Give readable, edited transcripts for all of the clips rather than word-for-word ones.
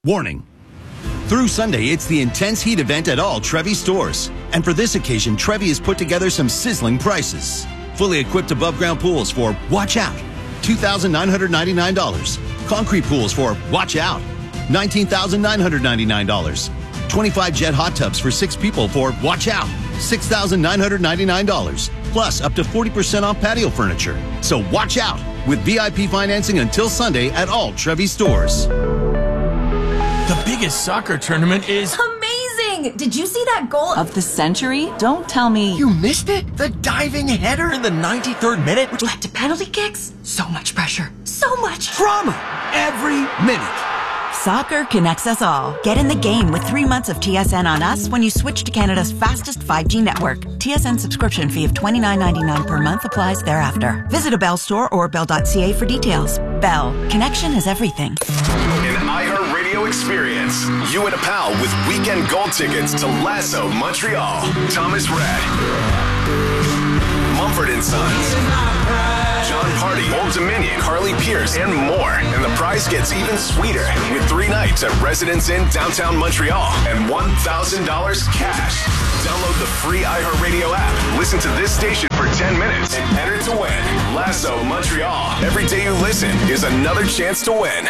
Warning. Through Sunday, it's the intense heat event at all Trevi stores. And for this occasion, Trevi has put together some sizzling prices. Fully equipped above-ground pools for Watch Out, $2,999. Concrete pools for Watch Out, $19,999. 25 jet hot tubs for 6 people for Watch Out, $6,999. Plus up to 40% off patio furniture. So watch out with VIP financing until Sunday at all Trevi stores. The biggest soccer tournament is amazing! Did you see that goal of the century? Don't tell me. You missed it? The diving header in the 93rd minute, which led to penalty kicks? So much pressure. So much drama every minute. Soccer connects us all. Get in the game with 3 months of TSN on us when you switch to Canada's fastest 5G network. TSN subscription fee of $29.99 per month applies thereafter. Visit a Bell store or bell.ca for details. Bell. Connection is everything. An iHeartRadio experience. You and a pal with weekend gold tickets to Lasso Montreal. Thomas Rhett. Mumford & Sons. John Party, Old Dominion, Carly Pierce, and more. And the prize gets even sweeter with 3 nights at Residence Inn downtown Montreal and $1,000 cash. Download the free iHeartRadio app. Listen to this station for 10 minutes and enter to win. Lasso Montreal. Every day you listen is another chance to win.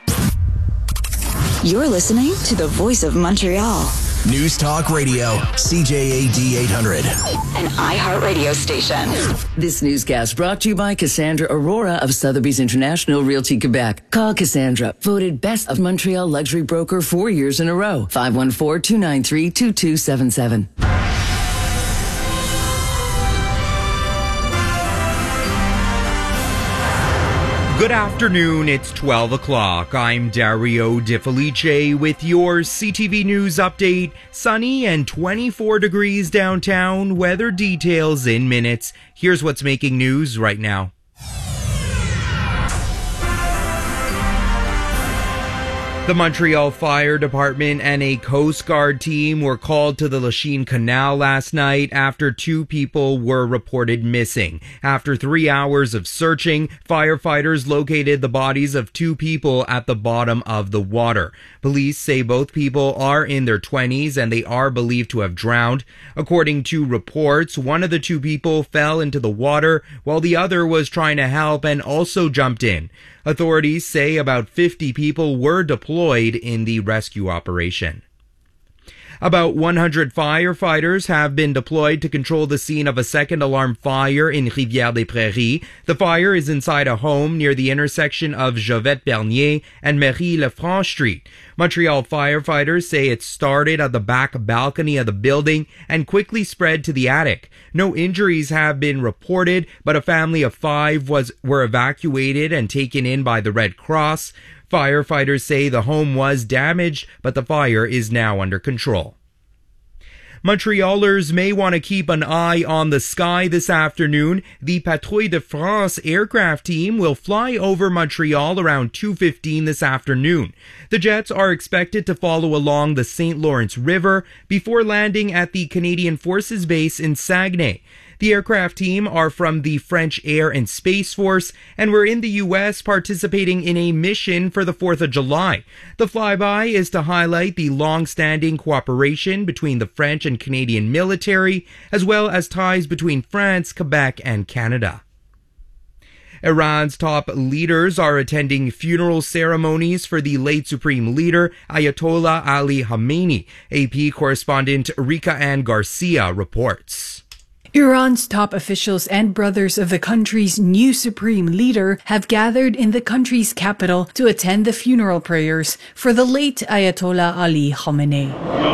You're listening to the Voice of Montreal. News Talk Radio, CJAD 800. An iHeartRadio station. This newscast brought to you by Cassandra Aurora of Sotheby's International Realty Quebec. Call Cassandra, voted Best of Montreal Luxury Broker 4 years in a row. 514-293-2277. Good afternoon, it's 12 o'clock. I'm Dario De Felice with your CTV News update. Sunny and 24 degrees downtown. Weather details in minutes. Here's what's making news right now. The Montreal Fire Department and a Coast Guard team were called to the Lachine Canal last night after 2 people were reported missing. After 3 hours of searching, firefighters located the bodies of 2 people at the bottom of the water. Police say both people are in their 20s and they are believed to have drowned. According to reports, one of the 2 people fell into the water while the other was trying to help and also jumped in. Authorities say about 50 people were deployed in the rescue operation. About 100 firefighters have been deployed to control the scene of a second alarm fire in Rivière-des-Prairies. The fire is inside a home near the intersection of Jovette-Bernier and Marie-Lefranche Street. Montreal firefighters say it started at the back balcony of the building and quickly spread to the attic. No injuries have been reported, but a family of 5 were evacuated and taken in by the Red Cross. Firefighters say the home was damaged, but the fire is now under control. Montrealers may want to keep an eye on the sky this afternoon. The Patrouille de France aircraft team will fly over Montreal around 2:15 this afternoon. The jets are expected to follow along the St. Lawrence River before landing at the Canadian Forces Base in Saguenay. The aircraft team are from the French Air and Space Force and were in the U.S. participating in a mission for the 4th of July. The flyby is to highlight the long-standing cooperation between the French and Canadian military, as well as ties between France, Quebec, and Canada. Iran's top leaders are attending funeral ceremonies for the late Supreme Leader Ayatollah Ali Khamenei. AP correspondent Rika Ann Garcia reports. Iran's top officials and brothers of the country's new supreme leader have gathered in the country's capital to attend the funeral prayers for the late Ayatollah Ali Khamenei.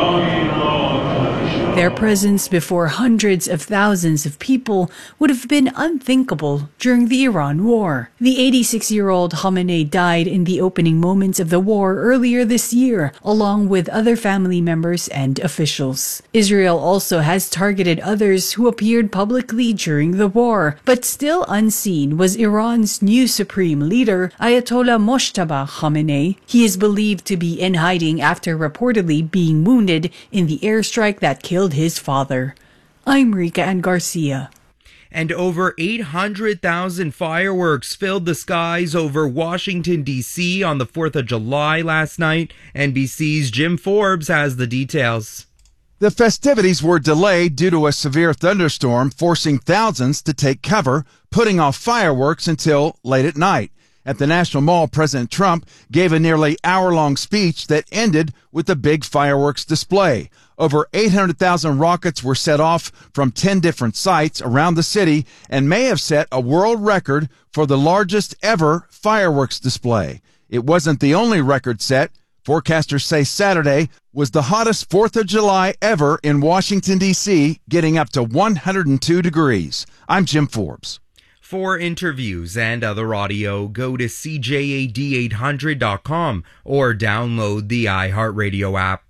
Their presence before hundreds of thousands of people would have been unthinkable during the Iran war. The 86-year-old Khamenei died in the opening moments of the war earlier this year, along with other family members and officials. Israel also has targeted others who appeared publicly during the war, but still unseen was Iran's new supreme leader, Ayatollah Mojtaba Khamenei. He is believed to be in hiding after reportedly being wounded in the airstrike that killed his father. I'm Rika Ann Garcia. And over 800,000 fireworks filled the skies over Washington, D.C. on the 4th of July last night. NBC's Jim Forbes has the details. The festivities were delayed due to a severe thunderstorm, forcing thousands to take cover, putting off fireworks until late at night. At the National Mall, President Trump gave a nearly hour-long speech that ended with a big fireworks display. Over 800,000 rockets were set off from 10 different sites around the city and may have set a world record for the largest ever fireworks display. It wasn't the only record set. Forecasters say Saturday was the hottest 4th of July ever in Washington, D.C., getting up to 102 degrees. I'm Jim Forbes. For interviews and other audio, go to CJAD800.com or download the iHeartRadio app.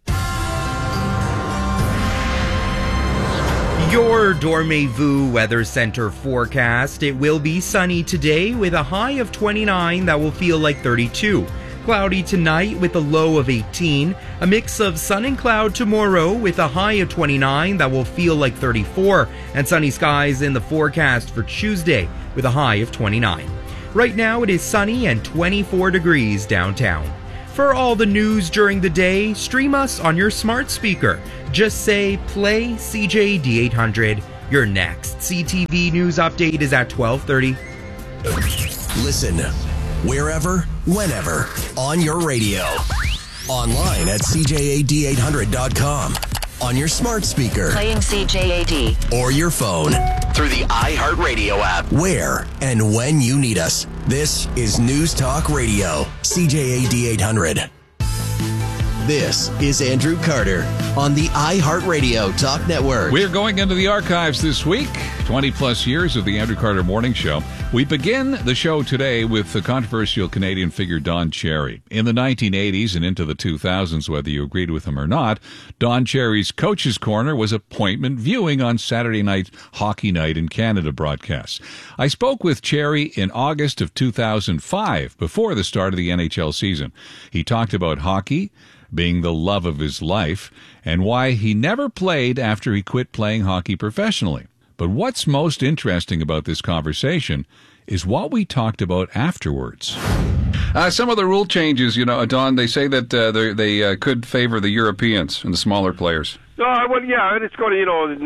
Your Dormez-vous Weather Center forecast. It will be sunny today with a high of 29 that will feel like 32. Cloudy tonight with a low of 18. A mix of sun and cloud tomorrow with a high of 29 that will feel like 34. And sunny skies in the forecast for Tuesday with a high of 29. Right now it is sunny and 24 degrees downtown. For all the news during the day, stream us on your smart speaker. Just say play CJAD 800. Your next CTV news update is at 12:30. Listen wherever, whenever, on your radio. Online at CJAD800.com. On your smart speaker. Playing CJAD. Or your phone. Through the iHeartRadio app. Where and when you need us. This is News Talk Radio. CJAD 800. This is Andrew Carter on the iHeartRadio Talk Network. We're going into the archives this week. 20-plus years of the Andrew Carter Morning Show. We begin the show today with the controversial Canadian figure Don Cherry. In the 1980s and into the 2000s, whether you agreed with him or not, Don Cherry's Coach's Corner was appointment viewing on Saturday night Hockey Night in Canada broadcasts. I spoke with Cherry in August of 2005, before the start of the NHL season. He talked about hockey being the love of his life and why he never played after he quit playing hockey professionally. But what's most interesting about this conversation is what we talked about afterwards. Some of the rule changes, Don, they say that they could favor the Europeans and the smaller players. Well, yeah, it's going to,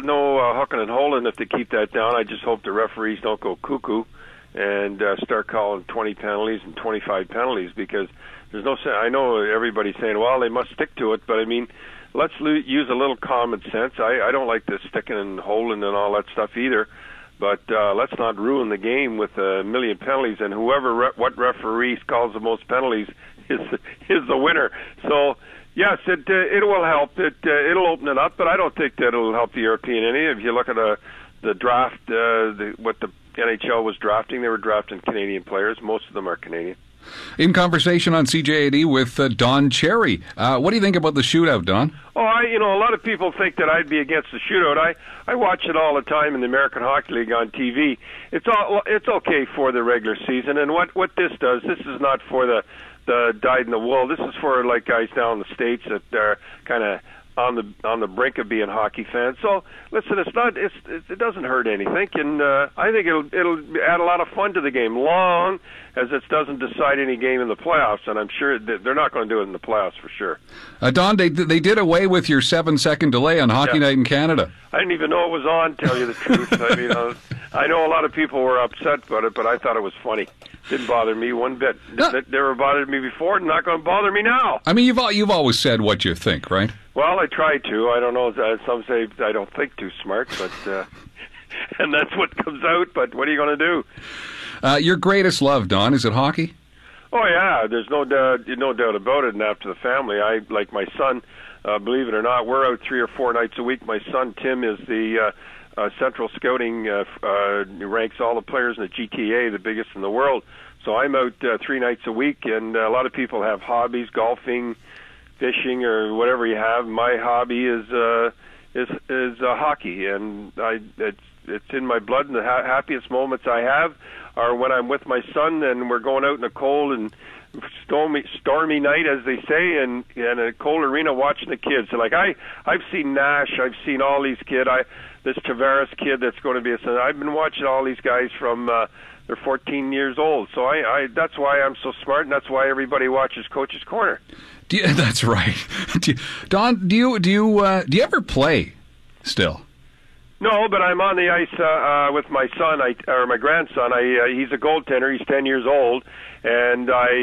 no hucking and holding if they keep that down. I just hope the referees don't go cuckoo and start calling 20 penalties and 25 penalties, because there's no sense. I know everybody's saying, well, they must stick to it, but I mean, let's use a little common sense. I don't like this sticking and holding and all that stuff either, but let's not ruin the game with a million penalties, and what referee calls the most penalties is the winner. So, yes, it will help. It'll open it up, but I don't think that it'll help the European any. If you look at the draft, what the NHL was drafting, they were drafting Canadian players. Most of them are Canadian. In conversation on CJAD with Don Cherry. What do you think about the shootout, Don? Oh, a lot of people think that I'd be against the shootout. I watch it all the time in the American Hockey League on TV. It's okay for the regular season, and what this does, this is not for the dyed in the wool. This is for like guys down in the States that are kind of on the brink of being hockey fans. So listen, it doesn't hurt anything, and I think it'll add a lot of fun to the game, long as it doesn't decide any game in the playoffs, and I'm sure that they're not going to do it in the playoffs for sure. Don, they did away with your 7-second delay on Hockey Night in Canada. I didn't even know it was on, tell you the truth. I mean, I know a lot of people were upset about it, but I thought it was funny. Didn't bother me one bit. It never bothered me before, and not going to bother me now. I mean, you've always said what you think, right? Well, I try to. I don't know. Some say I don't think too smart, but and that's what comes out. But what are you going to do? Your greatest love, Don, is it hockey? Oh yeah, there's no doubt about it. And after the family, I like my son. Believe it or not, we're out 3 or 4 nights a week. My son Tim is the Central Scouting, ranks all the players in the GTA, the biggest in the world. So I'm out 3 nights a week, and a lot of people have hobbies, golfing, fishing, or whatever you have. My hobby is hockey, and it's in my blood. And the happiest moments I have are when I'm with my son and we're going out in the cold and stormy night, as they say, and a cold arena watching the kids. So, like, I've seen Nash, I've seen all these kids. This Tavares kid that's going to be I've been watching all these guys from they're 14 years old. So I that's why I'm so smart, and that's why everybody watches Coach's Corner. That's right. Don, do you ever play still? No, but I'm on the ice with my son, or my grandson. He's a goaltender. He's 10 years old, and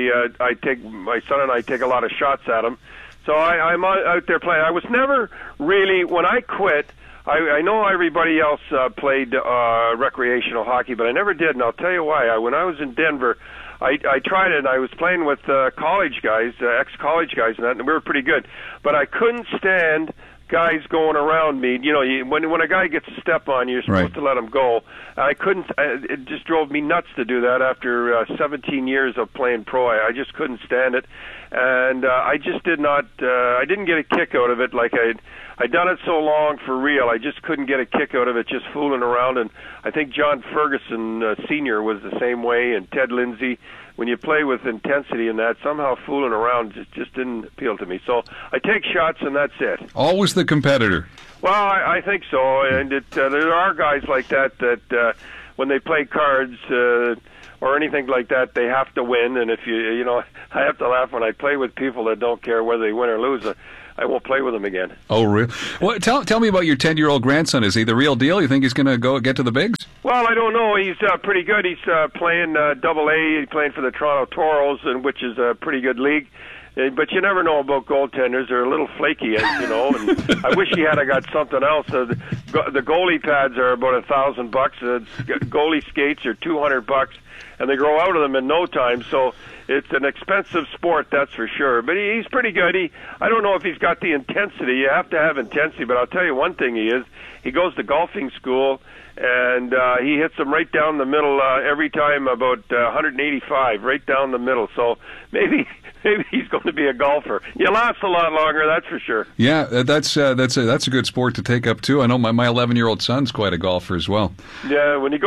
my son and I take a lot of shots at him. So I'm out there playing. I was never really, when I quit, I know everybody else played recreational hockey, but I never did, and I'll tell you why. When I was in Denver, I tried it, and I was playing with college guys, ex-college guys, and we were pretty good. But I couldn't stand guys going around me. You know, when a guy gets a step on you, you're supposed to let him go. I couldn't. It just drove me nuts to do that after 17 years of playing pro. I just couldn't stand it, and I just did not. I didn't get a kick out of it like I'd done it so long for real. I just couldn't get a kick out of it, just fooling around. And I think John Ferguson Sr. was the same way, and Ted Lindsay. When you play with intensity in that, somehow fooling around just didn't appeal to me. So I take shots, and that's it. Always the competitor. Well, I think so. And there are guys like that when they play cards or anything like that, they have to win. And if you know, I have to laugh when I play with people that don't care whether they win or lose. I won't play with them again. Oh, really? Well, tell me about your 10-year-old grandson. Is he the real deal? You think he's going to go get to the bigs? Well, I don't know. He's pretty good. He's playing Double-A. He's playing for the Toronto Toros, which is a pretty good league. But you never know about goaltenders. They're a little flaky, you know. And I wish he had got something else. The goalie pads are about $1,000. Goalie skates are $200, and they grow out of them in no time. So it's an expensive sport, that's for sure. But he's pretty good. I don't know if he's got the intensity. You have to have intensity. But I'll tell you one thing he is. He goes to golfing school, and he hits them right down the middle every time, about 185, right down the middle. So maybe he's going to be a golfer. You last a lot longer, that's for sure. Yeah, that's a good sport to take up too. I know my 11-year-old son's quite a golfer as well. Yeah, when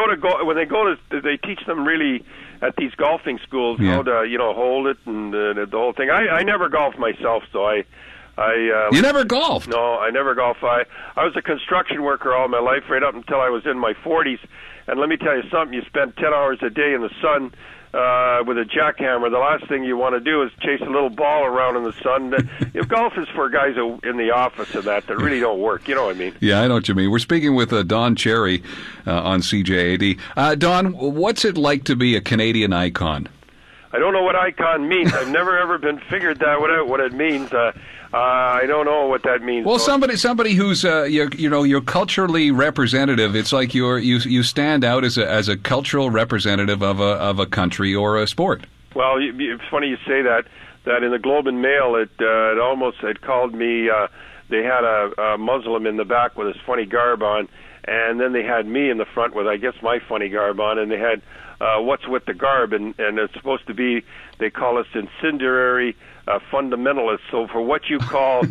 they teach them really at these golfing schools how to hold it and the whole thing. I never golfed myself, so you never golfed? No, I never golfed. I was a construction worker all my life, right up until I was in my 40s. And let me tell you something, you spend 10 hours a day in the sun with a jackhammer. The last thing you want to do is chase a little ball around in the sun. Golf is for guys in the office and that really don't work. You know what I mean? Yeah, I know what you mean. We're speaking with Don Cherry on CJAD. Don, what's it like to be a Canadian icon? I don't know what icon means. I've never ever been figured that out, what it means. I don't know what that means. Well, somebody who's you're culturally representative. It's like you stand out as a cultural representative of a country or a sport. Well, it's funny you say that. That in the Globe and Mail, it almost called me. They had a Muslim in the back with his funny garb on, and then they had me in the front with, I guess, my funny garb on, and they had what's with the garb, and it's supposed to be, they call us incendiary fundamentalists. So for what you call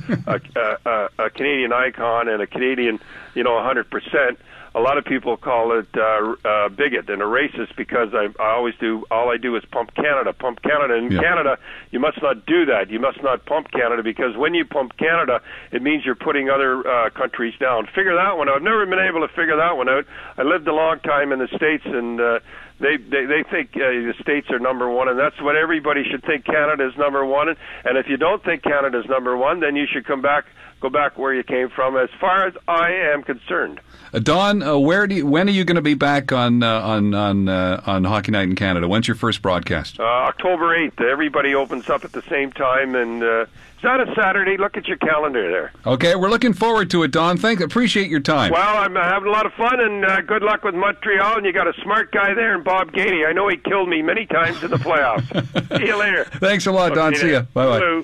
a Canadian icon and a Canadian, 100%, a lot of people call it bigot and a racist, because all I do is pump Canada. In Canada, you must not do that. You must not pump Canada, because when you pump Canada, it means you're putting other countries down. Figure that one out. I've never been able to figure that one out. I lived a long time in the States, and they think the States are number one, and that's what everybody should think. Canada is number one, and if you don't think Canada is number one, then you should go back where you came from, as far as I am concerned. Don, when are you going to be back on Hockey Night in Canada? When's your first broadcast? October 8th. Everybody opens up at the same time, and is that a Saturday? Look at your calendar there. Okay, we're looking forward to it, Don. Appreciate your time. Well, I'm having a lot of fun, and good luck with Montreal, and you got a smart guy there in Bob Gainey. I know he killed me many times in the playoffs. See you later. Thanks a lot, Don. See you. Bye-bye. Hello.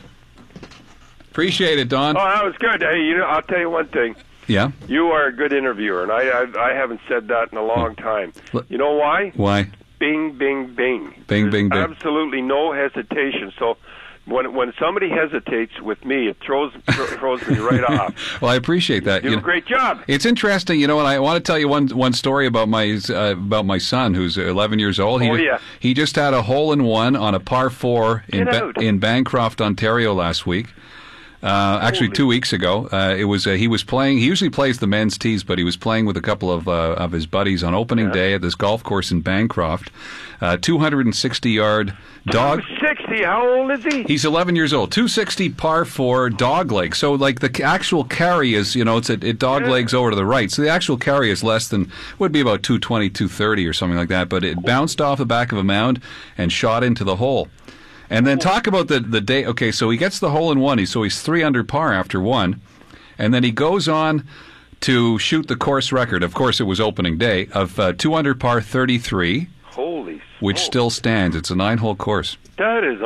Appreciate it, Don. Oh, that was good. Hey, I'll tell you one thing. Yeah? You are a good interviewer, and I haven't said that in a long time. You know why? Why? Bing, bing, bing. Bing, bing, bing. Absolutely no hesitation. So When somebody hesitates with me, it throws me right off. Well, I appreciate that. You do a great job. It's interesting, and I want to tell you one story about my son, who's 11 years old. He just had a hole-in-one on a par 4 in Bancroft, Ontario last week. Actually, 2 weeks ago, he was playing. He usually plays the men's tees, but he was playing with a couple of his buddies on opening day at this golf course in Bancroft. 260-yard dog. 260. How old is he? He's 11 years old. 260 par 4 dog leg. So, like, the actual carry is, it dog legs over to the right. So the actual carry is would be about 220, 230 or something like that. But it bounced off the back of a mound and shot into the hole. And then talk about the day. Okay, so he gets the hole-in-one. He's 3 under par after one. And then he goes on to shoot the course record. Of course, it was opening day of 2 under par 33. Holy which still stands. It's a 9-hole course. That is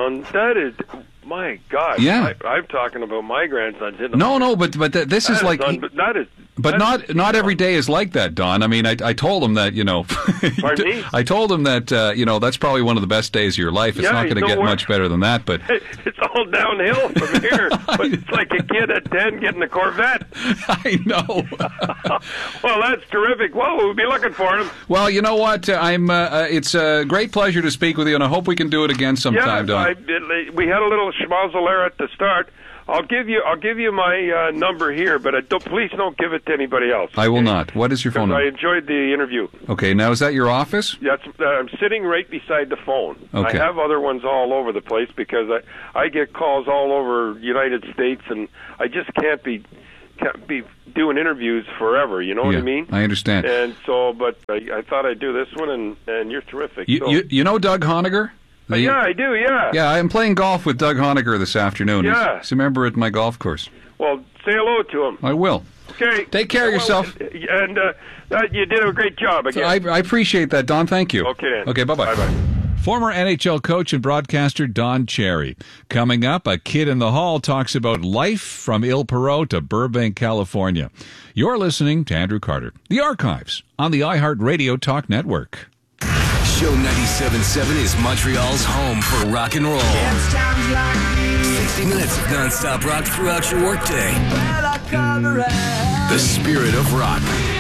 my God. Yeah. I'm talking about my grandson's in the but this is like... But not every day is like that, Don. I mean, I told him that, Pardon me? I told him that, that's probably one of the the best days of your life. It's not going to get much better than that, but... It's all downhill from here. But it's like a kid at 10 getting a Corvette. I know. Well, that's terrific. Well, we'll be looking for him. Well, you know what? It's a great pleasure to speak with you, and I hope we can do it again sometime, Don. We had a little schmozzle there at the start. I'll give you my number here, but please don't give it to anybody else. I will not. What is your phone number? I enjoyed the interview. Okay, now is that your office? Yeah, I'm sitting right beside the phone. Okay. I have other ones all over the place because I get calls all over the United States, and I just can't be doing interviews forever. You know what I mean? I understand. And so, but I thought I'd do this one, and you're terrific. You know Doug Honegger? Yeah, I do, yeah. Yeah, I'm playing golf with Doug Honegger this afternoon. Yeah. He's a member at my golf course. Well, say hello to him. I will. Okay. Take care of yourself. And you did a great job again. I appreciate that, Don. Thank you. Okay, then. Okay, bye-bye. Bye-bye. Former NHL coach and broadcaster Don Cherry. Coming up, a kid in the hall talks about life from Il Perot to Burbank, California. You're listening to Andrew Carter. The Archives on the iHeartRadio Talk Network. Show 97.7 is Montreal's home for rock and roll. 60 minutes of nonstop rock throughout your workday. The spirit of rock.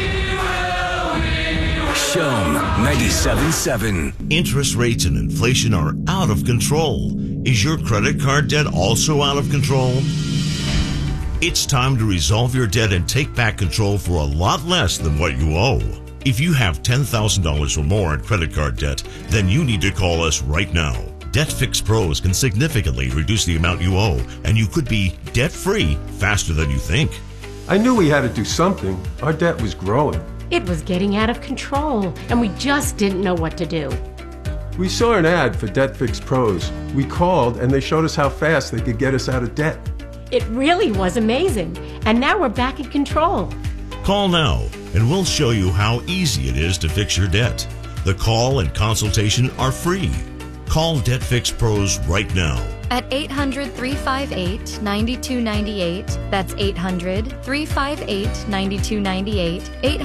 Show 97.7. Interest rates and inflation are out of control. Is your credit card debt also out of control? It's time to resolve your debt and take back control for a lot less than what you owe. If you have $10,000 or more in credit card debt, then you need to call us right now. Debt Fix Pros can significantly reduce the amount you owe, and you could be debt-free faster than you think. I knew we had to do something. Our debt was growing. It was getting out of control, and we just didn't know what to do. We saw an ad for Debt Fix Pros. We called, and they showed us how fast they could get us out of debt. It really was amazing, and now we're back in control. Call now, and we'll show you how easy it is to fix your debt. The call and consultation are free. Call Debt Fix Pros right now. At 800-358-9298. That's 800-358-9298.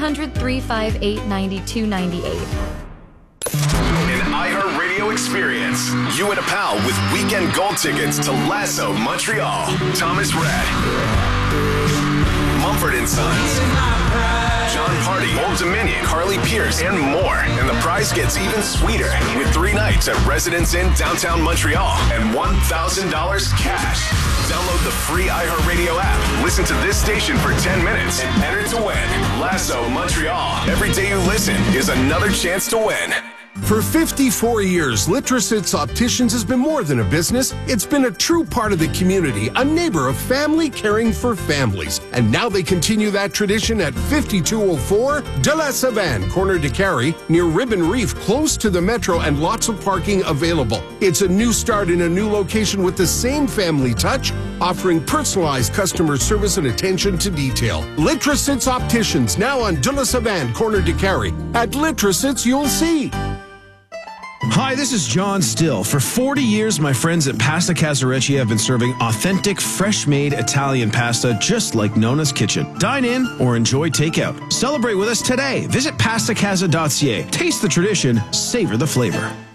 800-358-9298. An iHeartRadio experience. You and a pal with weekend gold tickets to Lasso Montreal. Thomas Rhett. Mumford & Sons. John Party, Old Dominion, Carly Pierce, and more. And the prize gets even sweeter with 3 nights at Residence Inn downtown Montreal and $1,000 cash. Download the free iHeartRadio app. Listen to this station for 10 minutes and enter to win. Lasso Montreal. Every day you listen is another chance to win. For 54 years, Litrosits Opticians has been more than a business. It's been a true part of the community, a neighbor of family caring for families. And now they continue that tradition at 5204 De La Savane, corner de Carey, near Ribbon Reef, close to the metro and lots of parking available. It's a new start in a new location with the same family touch, offering personalized customer service and attention to detail. Litrosits Opticians, now on De La Savane, corner de Carey. At Litrosits, you'll see. Hi, this is John Still. For 40 years, my friends at Pasta Casarecci have been serving authentic, fresh-made Italian pasta just like Nona's Kitchen. Dine in or enjoy takeout. Celebrate with us today. Visit pastacasa.ca. Taste the tradition, savor the flavor.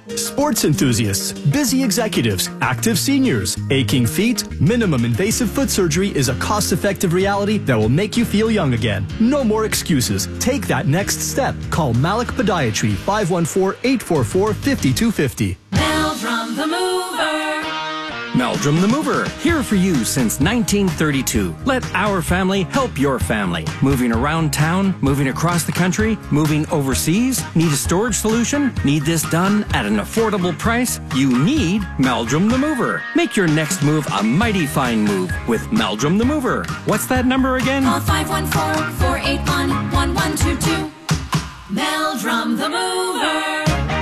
Sports enthusiasts, busy executives, active seniors, aching feet, minimum invasive foot surgery is a cost-effective reality that will make you feel young again. No more excuses. Take that next step. Call Malik Podiatry, 514-844-5250. Meldrum the Mover. Meldrum the Mover, here for you since 1932. Let our family help your family. Moving around town, moving across the country, moving overseas? Need a storage solution? Need this done at an affordable price? You need Meldrum the Mover. Make your next move a mighty fine move with Meldrum the Mover. What's that number again? Call 514-481-1122. Meldrum the Mover.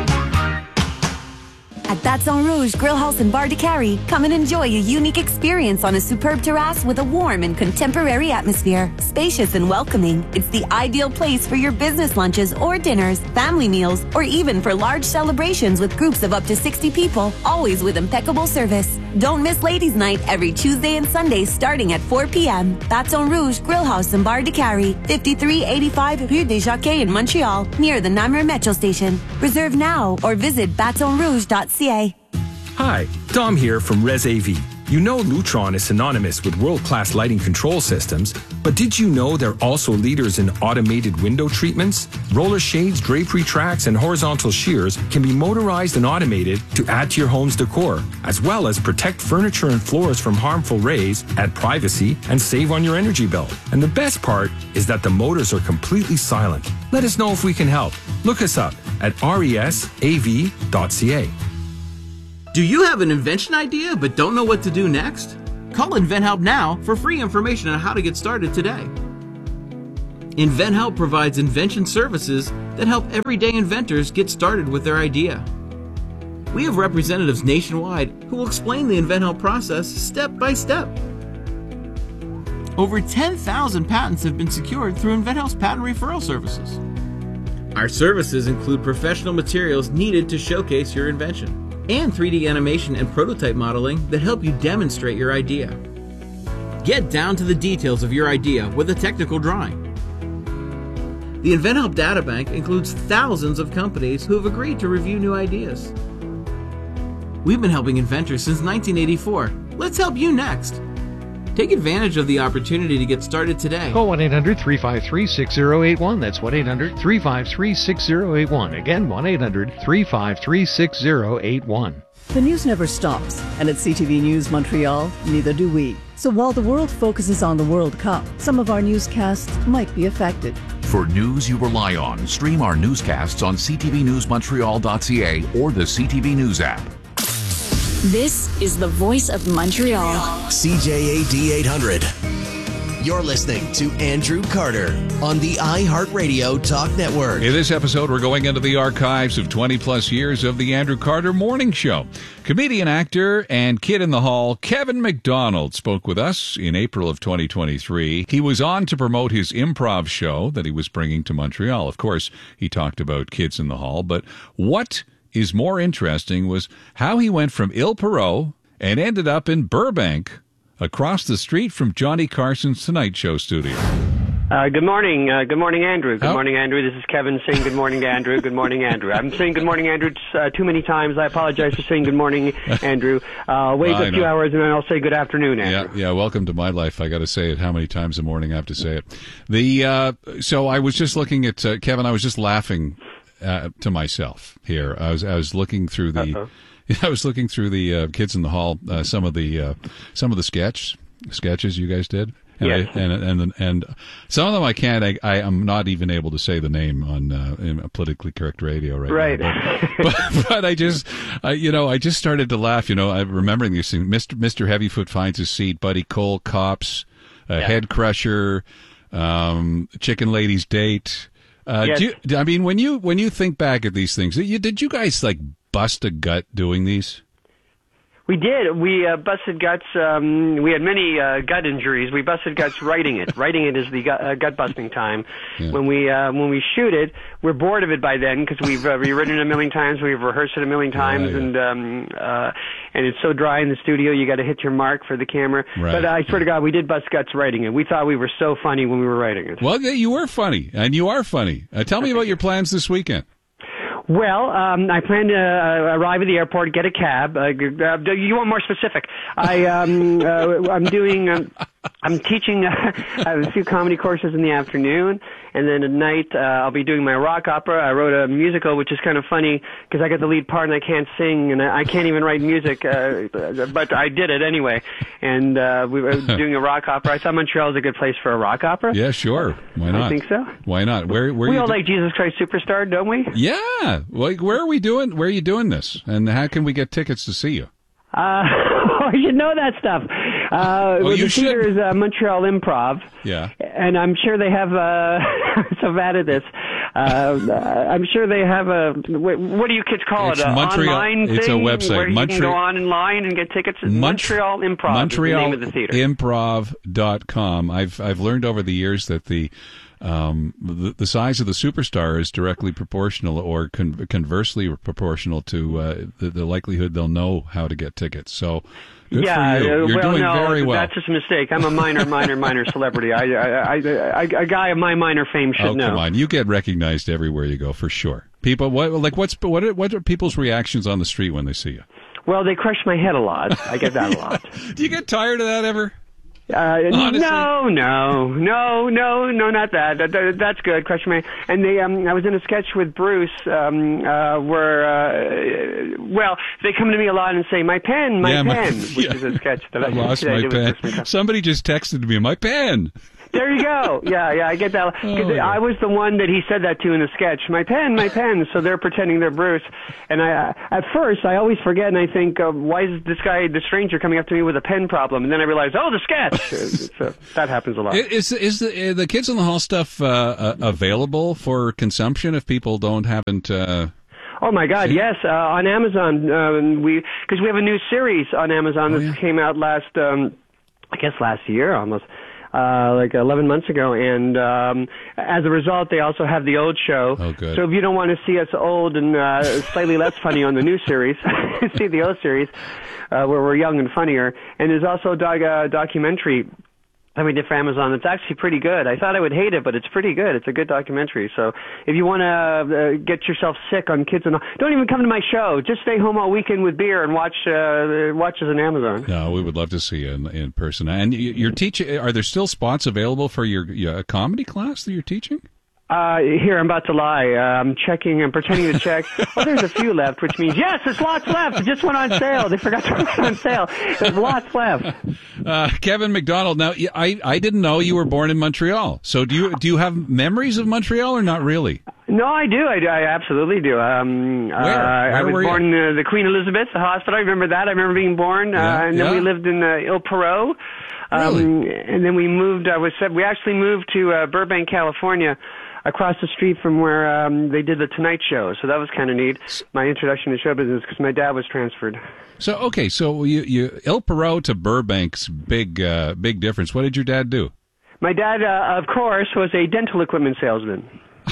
At Baton Rouge Grill House and Bar de Cary, come and enjoy a unique experience on a superb terrace with a warm and contemporary atmosphere. Spacious and welcoming, it's the ideal place for your business lunches or dinners, family meals, or even for large celebrations with groups of up to 60 people, always with impeccable service. Don't miss Ladies' Night every Tuesday and Sunday starting at 4 p.m. Baton Rouge Grill House and Bar de Cary, 5385 Rue des Jockeys in Montreal, near the Namur Metro Station. Reserve now or visit batonrouge.ca. Hi, Dom here from Res AV. You know Lutron is synonymous with world-class lighting control systems, but did you know they're also leaders in automated window treatments? Roller shades, drapery tracks, and horizontal shears can be motorized and automated to add to your home's decor, as well as protect furniture and floors from harmful rays, add privacy, and save on your energy bill. And the best part is that the motors are completely silent. Let us know if we can help. Look us up at resav.ca. Do you have an invention idea but don't know what to do next? Call InventHelp now for free information on how to get started today. InventHelp provides invention services that help everyday inventors get started with their idea. We have representatives nationwide who will explain the InventHelp process step by step. Over 10,000 patents have been secured through InventHelp's patent referral services. Our services include professional materials needed to showcase your invention, and 3D animation and prototype modeling that help you demonstrate your idea. Get down to the details of your idea with a technical drawing. The InventHelp Databank includes thousands of companies who have agreed to review new ideas. We've been helping inventors since 1984. Let's help you next. Take advantage of the opportunity to get started today. Call 1-800-353-6081. That's 1-800-353-6081. Again, 1-800-353-6081. The news never stops, and at CTV News Montreal, neither do we. So while the world focuses on the World Cup, some of our newscasts might be affected. For news you rely on, stream our newscasts on ctvnewsmontreal.ca or the CTV News app. This is the voice of Montreal. CJAD 800. You're listening to Andrew Carter on the iHeartRadio Talk Network. In this episode, we're going into the archives of 20-plus years of the Andrew Carter Morning Show. Comedian, actor, and kid in the hall, Kevin McDonald spoke with us in April of 2023. He was on to promote his improv show that he was bringing to Montreal. Of course, he talked about Kids in the Hall, but what is more interesting was how he went from Il Perot and ended up in Burbank, across the street from Johnny Carson's Tonight Show studio. Good morning. Good morning, Andrew. Good morning, Andrew. This is Kevin saying good morning to Andrew. Good morning, Andrew. I'm saying good morning, Andrew, too many times. I apologize for saying good morning, Andrew. Wait a few hours and then I'll say good afternoon, Andrew. Yeah. Welcome to my life. I got to say it how many times a morning I have to say it. So I was just looking at Kevin. I was just laughing to myself here. I was looking through the. I was looking through the Kids in the Hall, some of the sketches you guys did, and, and some of them I can't. I am not even able to say the name on in politically correct radio right now. But I just started to laugh. I'm remembering these things. Mr. Heavyfoot finds his seat. Buddy Cole, Cops, Head Crusher, Chicken Lady's Date. When you think back at these things, did you guys like bust a gut doing these? We did. We busted guts. We had many gut injuries. We busted guts writing it. Writing it is the gut busting time. Yeah. When we shoot it, we're bored of it by then because we've rewritten it a million times. We've rehearsed it a million times, and it's so dry in the studio. You got to hit your mark for the camera. Right. But I swear to God, we did bust guts writing it. We thought we were so funny when we were writing it. Well, you were funny, and you are funny. Tell me about your plans this weekend. Well, I plan to arrive at the airport, get a cab. You want more specific? I'm teaching a few comedy courses in the afternoon, and then at night I'll be doing my rock opera. I wrote a musical, which is kind of funny because I got the lead part and I can't sing and I can't even write music, but I did it anyway. And we were doing a rock opera. I thought Montreal is a good place for a rock opera. Yeah, sure. Why not? I think so. Why not? Where we all like Jesus Christ Superstar, don't we? Yeah. Like, where are we doing? Where are you doing this? And how can we get tickets to see you? You should know that stuff. You should. Theater is Montreal Improv. Yeah. And I'm sure they have, I'm so bad at this. I'm sure they have what do you kids call It's it? An Montreal, online it's thing? a website. Where you can go online and get tickets? Montreal Improv is the name of the theater. MontrealImprov.com. I've learned over the years that the size of the superstar is directly proportional or conversely proportional to the likelihood they'll know how to get tickets. So good for you. You're doing very well. That's just a mistake. I'm a minor celebrity. A guy of my minor fame should know. Oh, come on. You get recognized everywhere you go, for sure. People, what are people's reactions on the street when they see you? Well, they crush my head a lot. I get that a lot. Do you get tired of that ever? No, not that. That's good. Crush my. And I was in a sketch with Bruce, where, they come to me a lot and say, "My pen," which is a sketch that I lost my pen. Somebody just texted me, "My pen." There you go. Yeah, I get that. I was the one that he said that to in the sketch. My pen. So they're pretending they're Bruce. And at first, I always forget, and I think, why is this guy, the stranger, coming up to me with a pen problem? And then I realize, the sketch. So that happens a lot. Is the Kids in the Hall stuff available for consumption if people don't happen to... Oh my God! Yes, on Amazon. Because we have a new series on Amazon that came out last year almost. Like 11 months ago, and as a result, they also have the old show. Oh, good. So if you don't want to see us old and slightly less funny on the new series, see the old series where we're young and funnier. And there's also a documentary that we did for Amazon. It's actually pretty good. I thought I would hate it, but it's pretty good. It's a good documentary. So if you want to get yourself sick on Kids and don't even come to my show. Just stay home all weekend with beer and watch us on Amazon. No, we would love to see you in person. And you're teaching. Are there still spots available for your comedy class that you're teaching? Here, I'm about to lie. I'm pretending to check. Oh, there's a few left, which means, yes, there's lots left. It just went on sale. They forgot to put it on sale. There's lots left. Kevin McDonald, now, I didn't know you were born in Montreal. So do you have memories of Montreal or not really? No, I do. I absolutely do. Where I was born in the Queen Elizabeth, the hospital. I remember that. I remember being born. And then we lived in Île-Perrot. Really? And then we moved. We actually moved to Burbank, California, across the street from where they did the Tonight Show. So that was kind of neat. My introduction to show business because my dad was transferred. So you Île-Perrot to Burbank's big difference. What did your dad do? My dad, of course, was a dental equipment salesman.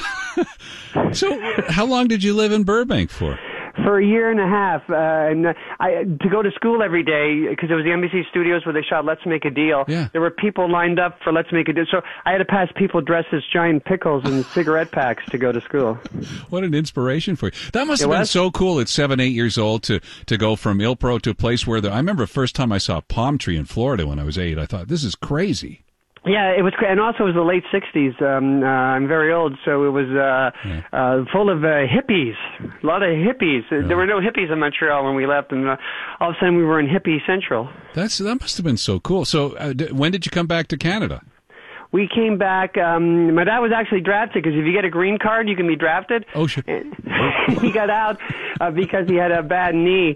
So how long did you live in Burbank for? For a year and a half, to go to school every day, because it was the NBC studios where they shot Let's Make a Deal. Yeah. There were people lined up for Let's Make a Deal. So I had to pass people dressed as giant pickles and cigarette packs to go to school. What an inspiration for you. That must have been so cool at 7-8 years old to go from Île-Perrot to a place where I remember the first time I saw a palm tree in Florida when I was 8. I thought, this is crazy. Yeah, it was, and also it was the late '60s. I'm very old, so it was full of hippies. A lot of hippies. Yeah. There were no hippies in Montreal when we left, and all of a sudden we were in hippie central. That must have been so cool. So, when did you come back to Canada? We came back. My dad was actually drafted because if you get a green card, you can be drafted. Oh, shit. He got out because he had a bad knee.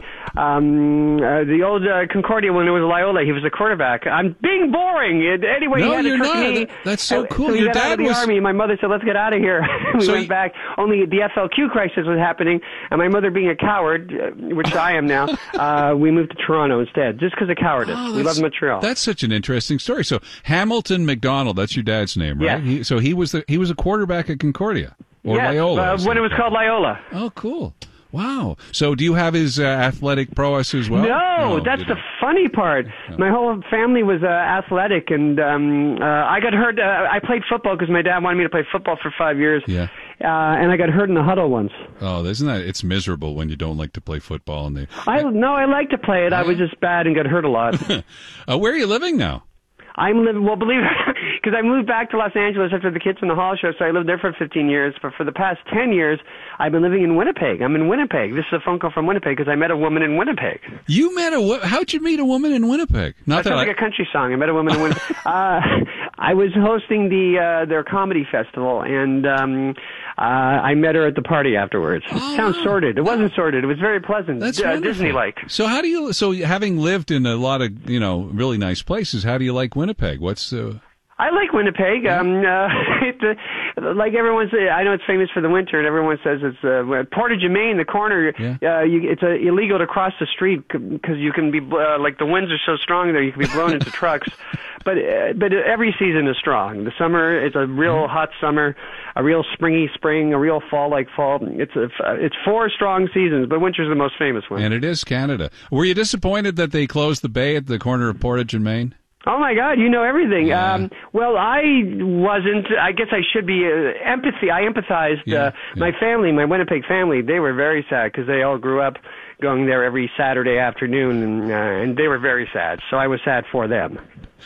The old Concordia when it was Loyola, he was a quarterback. I'm being boring. Anyway, no, he had you're a crooked not. knee. That's so cool. So Your got dad out of the was Army. My mother said, "Let's get out of here." We went back. Only the FLQ crisis was happening, and my mother, being a coward, which I am now, we moved to Toronto instead, just because of cowardice. We love Montreal. That's such an interesting story. So Hamilton McDonald, that's your dad's name, right? Yeah. So he was a quarterback at Concordia or yes, Loyola. When it was called Loyola. Oh, cool. Wow. So do you have his athletic prowess as well? No, that's the funny part. No. My whole family was athletic, and I got hurt. I played football because my dad wanted me to play football for 5 years. Yeah. and I got hurt in the huddle once. Oh, isn't that? It's miserable when you don't like to play football. I like to play it. I was just bad and got hurt a lot. Where are you living now? I'm living, well, believe it, because I moved back to Los Angeles after the Kids in the Hall show, so I lived there for 15 years. But for the past 10 years, I've been living in Winnipeg. I'm in Winnipeg. This is a phone call from Winnipeg because I met a woman in Winnipeg. You met how'd you meet a woman in Winnipeg? That sounds like a country song. I met a woman in Winnipeg. I was hosting their comedy festival, and I met her at the party afterwards. Sounds sordid. It wasn't sordid. It was very pleasant. That's Disney-like. So having lived in a lot of, really nice places, how do you like Winnipeg? I like Winnipeg. Like everyone says, I know it's famous for the winter, and everyone says it's Portage and Main, the corner. Yeah. It's illegal to cross the street because you can be like the winds are so strong there, you can be blown into trucks. But every season is strong. The summer, it's a real hot summer, a real springy spring, a real fall-like fall. It's 4 strong seasons, but winter's the most famous one. And it is Canada. Were you disappointed that they closed the bay at the corner of Portage and Main? Oh my God, you know everything. Yeah. Well, I wasn't. I guess I should be empathy. I empathized. My family, my Winnipeg family, they were very sad because they all grew up going there every Saturday afternoon, and they were very sad. So I was sad for them.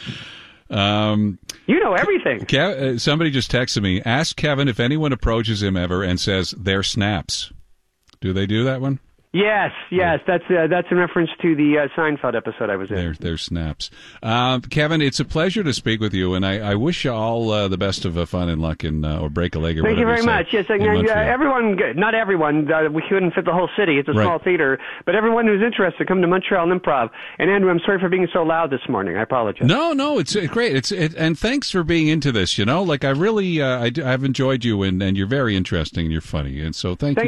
You know everything. Somebody just texted me. Ask Kevin if anyone approaches him ever and says they're snaps. Do they do that one? Yes. That's in reference to the Seinfeld episode I was in. They're snaps. Kevin, it's a pleasure to speak with you, and I wish you all the best of fun and luck or break a leg or Thank whatever. Thank you very much. Yes, everyone, not everyone, we couldn't fit the whole city. It's a small theater, but everyone who's interested, come to Montreal Improv. And Andrew, I'm sorry for being so loud this morning. I apologize. No, it's great. And thanks for being into this. Like I really, I've enjoyed you, and you're very interesting and you're funny, and so thank you.